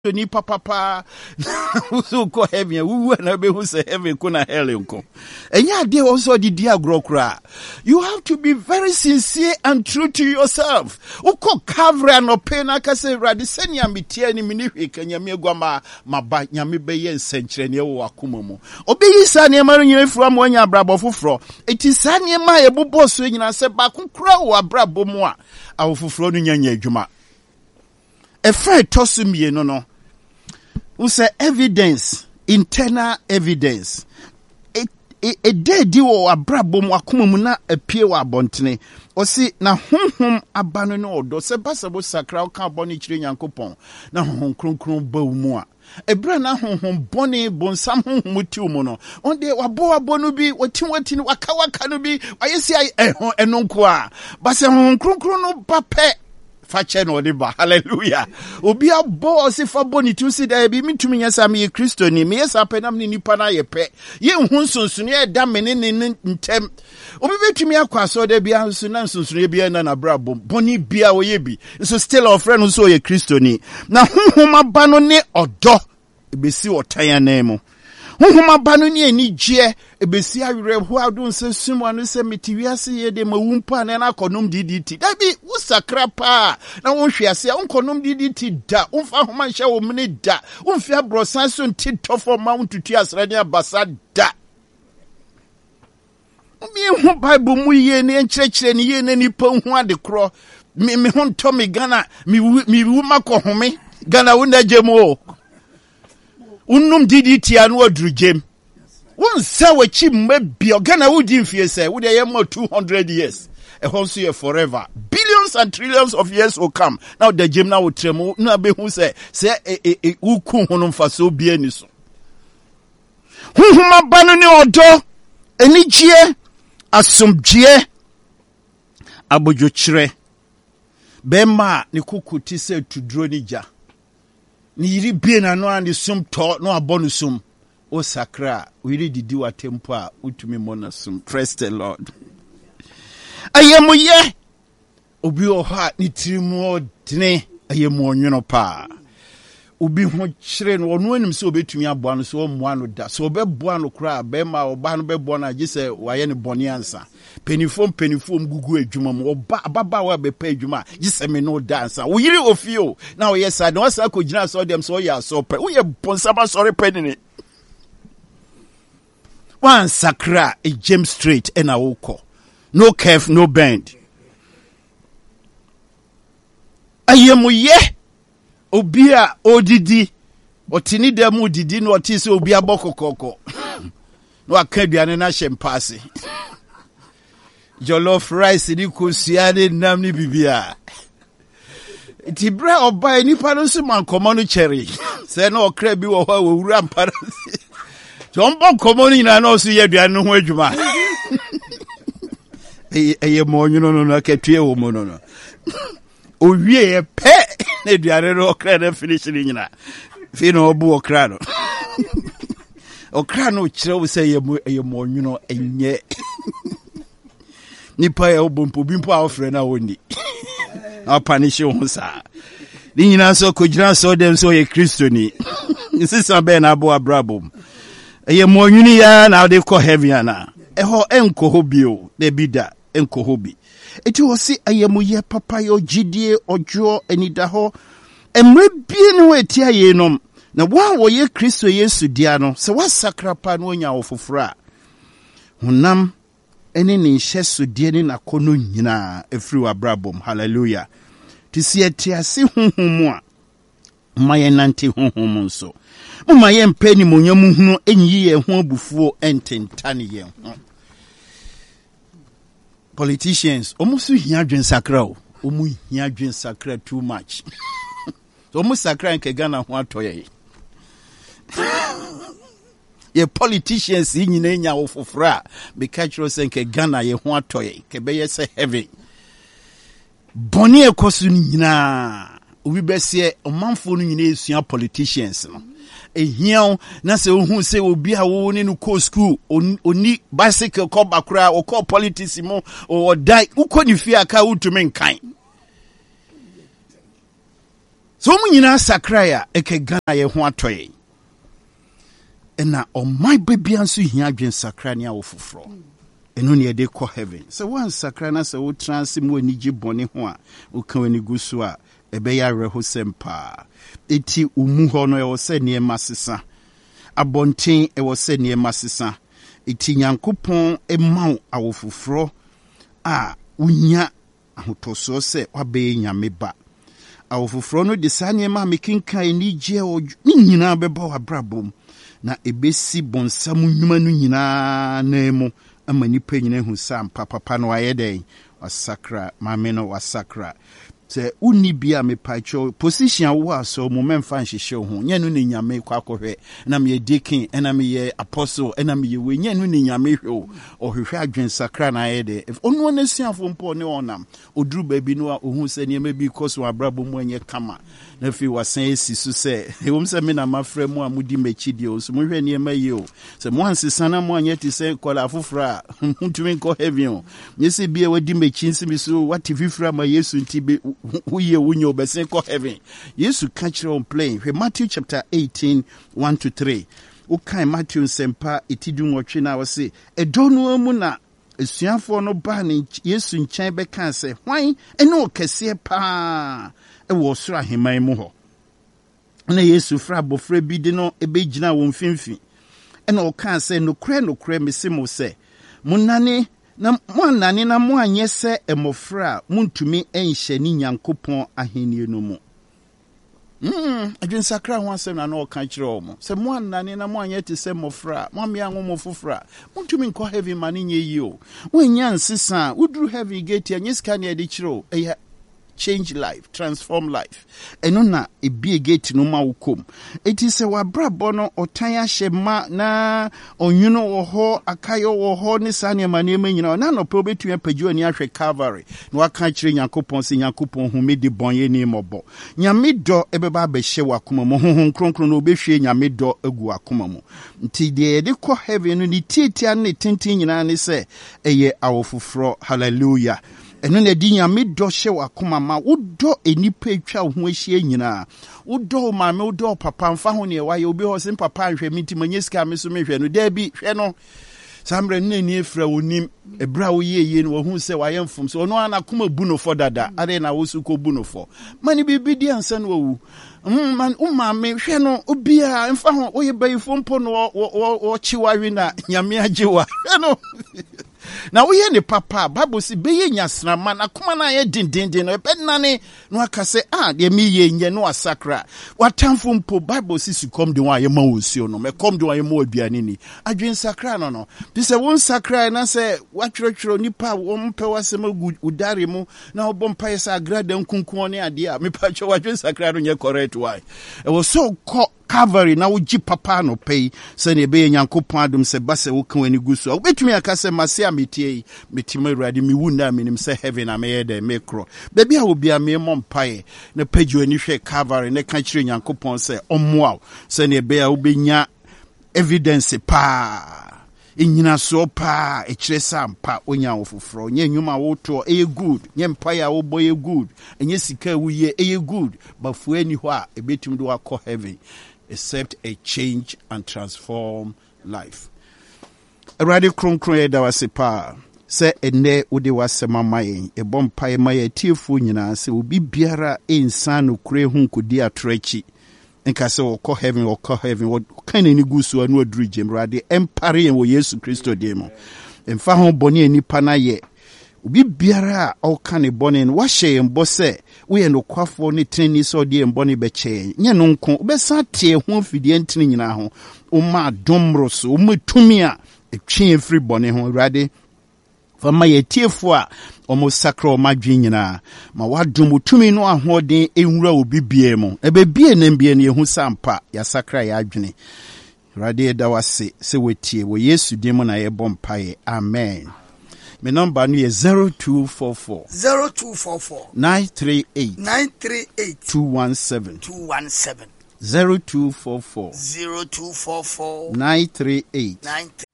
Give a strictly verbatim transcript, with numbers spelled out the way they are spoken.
ni papa so ko heaven wu na be hu say heaven ko na hell nko enya de also di dia grokra. You have to be very sincere and true to yourself. Uko kavra no pe na ka say radi senia metie ni mini hweka nyame agwama maba nyame be ye nsenkyere ne wo akoma mu obeyi sa ne ma nyina fura mo anya abrabo foforo eti sa ne ma ye bobo so nyina se ba kokura wo abrabo mu a awofoforo no nyanya adwuma e fa tosumie no no. We say evidence, internal evidence. It it it dedi wo abrabo mu akoma mu na apie wa abontene. O si na honhom abano no odo se basabo sakra ka boni kire nyankopon. Na honhom kronkron ba mu a. Ebra na honhom boni bonsam honhom ti mu no. Onde wabo wabo no bi wati wati no waka waka no bi ayesi ehon enonko a. Ba se honhom kronkron no ba pe fache no diba. Hallelujah. Obi abo si fa boni tu si da bi mitumi nyasa me Kristo ni me yesa penam ni nipa na ye pe ye hu nsonsono ye da me ne ne ntem obi betumi akwaso da bia nso na nsonsono bia na na brabo boni bia wo ye bi so still of friend so ye Kristo ni na honhom ba no ne odo ebesi otan na mu honhom ba no ne anigye ebesi awere ho adun se sumo no se metiwiase ye de mawumpa na na konom ddt da bi usakra pa na wonhwiase a onkonom ddt da umfa homa hye wo mne da umfi abrosan so ntito for mount tutu asrade abasa da mi hu bible mu ye ne enkyerɛkyerɛ ne ye ne nipa hu ade kro mi mi ho nto mi Ghana mi mi wu makohome Ghana wona jemo unum ddt anu aduru jem won say we chi mabia Ghana wudi mfie say we dey more two hundred years e hon so ye forever billions and trillions of years will come now the jem now tremu na be hu say say e e uku hono mfaso bia ni so hunhuma banu ni odo enigye asomdwe abojokyere bema ni kukuti se tudro ni ja ni yiri bie na no and sum to no abonu sum o sakra we read di wa tempo a utumi mona sum. Praise the Lord. Ayemu ye obi o ha ni tirimu odne ayemu onwono pa obi ho kyere no ono anim se obetumi aboa no so o moa no da so obeboa no kra be ma oba no beboa na je se waye ne boni ansa penifom penifom gugu adwuma mu oba baba wa be pa adwuma je se me no da ansa wo yiri ofio na wo yesa na wasa ko gina so dem so ya so pe wo ye bonsaba sorry penini one sakra a gem straight and a woko no curve no bend ayemu ye obia odidi otini dem odidi no otise obia bokokoko no akaduane na shempase jollof rice ni kusiane nam ni bibia ti bra oba ni pa no so man komo no cherry se na okra bi wo ho wura mpara jombo komo ni na no so ye aduane ho adwuma eye mo nyuno no na katue wo mo no no owie ye pe na aduane no okra na finish ni nyina fi no obu okra no okra no kire wo se ye mo eye mo nyuno enye nipa ya obompo bimpo a ofre na woni apanishi ho sa ni nyina so ko gina so dem so ye Kristo ni nsisa be na abo abrabo eye mo nwuni ya na de ko heaven na eho enko hobio de bida enko hobi eti wo si ayemu ye papa yo gidie ojo enida ho emre bie ne weti aye nom na wa wo ye Kristo Yesu dia no se wasakra pa no nya wo fofora honam eni ni hyeso die ni nakono nyina efri wa brabom. Hallelujah. Tisi etiase honhom a maye nante honhom nso maye mpeni monyamu hunu enyi ye ho abufuo ententane ye ho. Politicians omusu hia dwen sakra o omu hia dwen sakra too much so omu sakra nke Ghana ho atoye ye politicians nyina nya wo fofora be catch us nke Ghana ye ho atoye ke be ye se heaven boni ekosu nyina obi besie omanfo no nyina esua politicians no ehia na se ohun se obi a wo ne no ko school oni bicycle ko bakura o ko politics mo o dai ukoni fi aka utumi nkan So mu nyina sakraya ekegana ye ho atoye. Ena o my baby anso hia adwen sakra ne awofofro. Eno ne de kɔ heaven. So one sakra na se wo trans mu anigye bɔne ho a wo kan ani gu so a ebe ya reho sempa. Eti umu hɔ no e wo se ne masesa. Abonten e wo se ne masesa. Eti Nyankopɔn e maw awofofro a unya ahotoso se wabe nyame ba. Awofofro no de sa ne ma mekinkan ni gye o ni nyina beba wabrabom. Na ebesi bonsam nnwuma no nyina na mu ama nipa nyina hu sam papa no ayede wasakra mame no wasakra se uni bia me pacho position wo aso mo memfa nhihye ho nya no ne nyame kwa akohwe na me deacon na me ye apostle na me ye we nya no ne nyame hwe ohwehwe adwen sakra na ayede if onu na siafo mpo ne onam oduru baabi no ohun se ne ma bi koso abrabo mu anye kama na fi wasan esi so se ewom se me na mafra mu amudi mechidi o so mo hwe ne ma ye o se mo ansesa na mo anye ti se kola afofra ntumi ko heaven o nyese bia wadi mechi nsimi so wati fifra ma Yesu ntibe uye unyo obesen ko heaven. Yesu catch on plane. Matthew chapter eighteen, one to three. Ukai Matthew sempa itidu nwotwe na wose edono mu na esuafo no ba ne Yesu nkyɛn bɛka sɛ hwan ene okɛse pa e wo soro aheman mu hɔ. Na Yesu fra bofra bi de no ebegyina wo mfimfi. Ena ɔka sɛ nokre nokre mesemo sɛ munane na mo anane na mo anye se emofra muntumi enhye ni Nyankopɔn ahenie no mu. Mm, adwen sakra ho asem na no ka kire o mo. Se mo anane na mo anye te se mofra, mo amia ngo fofra. Muntumi nkɔ heaven mane nye yi o. Wo nya nsesa, udru heaven gate anye ska na de kire o. Eya change life, transform life. Eno na ebie gate no ma wukom. Eti se wabrabo no otan ahye ma na onwuno wo ho akayo wo ho ne sane ma ne nyina na no pe obetua pagyu ani ahwe Calvary. Na waka kire Nyankopɔn se Nyankopɔn hu me de bonye ni mobo. Nyame do ebeba behye wakoma mo honhon kronkron no obehwe nyame do agu akoma mo. Nti de de kɔ heaven no ni tietia ne tintin nyina ne se eye awofofro. Hallelujah. Eno na di nyame do hye wakoma ma wodo enipa etwa ho ahie nyina wodo ma me wodo papa mfa ho ne waye obi ho sin papa ahwe miti manyeska me so me hwe no da bi hwe no samre na ni efra wonim ebra wo ye ye no wo hu se waye mfom so ono ana koma bu no fo dada ade na wo su ko bu no fo mani bibi di ansa no wu mm man umma me hwe no obi a mfa ho wo ye bayifo mpo no wo wo chiwa wi na nyame agiwa hwe no na wo ye ne papa Bible si be ye nyasrama na kuma na ye dindindin no pe nane no aka se ah de mi ye nye no asakra watamfo mpo Bible si sukom de wa ye ma osio no me kom de wa ye ma aduane ni adwen sakra no no bi se won sakra na se watwerɛtwerɛ nipa wo mpe wasem udare mu na obompa ye sa agrada nkunkun ne ade a me pa twa wadwen sakra no nye correct why e wo so ko Calvary na woji papa no pay se ne be Nyankopɔn adom se ba se wo kan ani gu so obetumi aka se mase ametie metima awurade mi wunda menim se heaven na me de me kro baby a obi a me mompae na pagyu ani hwe Calvary ne ka kire Nyankopɔn se ommoa se ne be a obenya evidence pa inyina so pa e kire sampa onya wofoforo nye nwuma woto e good nye mpae a wo boy good enye sika wuye e good bafu ani ho a ebetum do akọ heaven except a change and transform life. Erade kronkron e da wase pa se ene wode wasema mayen e bompae maye tiefo nyina se obi biara ensan no kure hu nkodi atrachi nka se wokɔ heaven wokɔ heaven wokan ani gu so anu aduru jemrade empare en wo Yesu Kristo de mo emfa ho bɔne anipa na ye obi biara a ɔka ne bɔne no wahye en bɔ se wo ye no kwafo ne treni so de en bɔne bɛkyɛ nye no nko obɛsa tie ho afidie ntene nyina ho o ma domro so o matumi a etwe free bɔne ho awurade fama ye tiefo a omo sakra o madwe nyina ma wadom tumi no ahoden enwura obi bie mu ebe bie na bie na ehu sampa ya sakra ya adwene awurade da wase se wetie wo Yesu dim na ye bompae amen. My number is zero two four four zero two four four nine three eight nine three eight two one seven two one seven zero two four four zero two four four nine three eight nine